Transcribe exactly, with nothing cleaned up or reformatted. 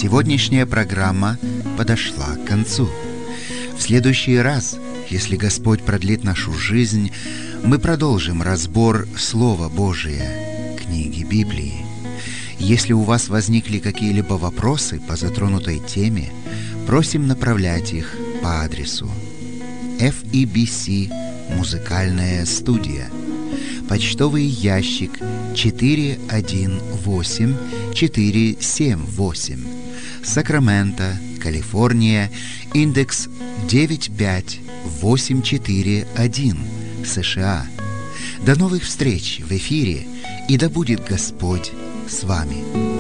Сегодняшняя программа подошла к концу. В следующий раз, если Господь продлит нашу жизнь, мы продолжим разбор Слова Божия, книги Библии. Если у вас возникли какие-либо вопросы по затронутой теме, просим направлять их по адресу эф и би си Музыкальная студия, почтовый ящик четыре один восемь четыре семь восемь, Сакраменто, Калифорния, индекс девять пять восемь четыре один, США. До новых встреч в эфире, и да будет Господь с вами.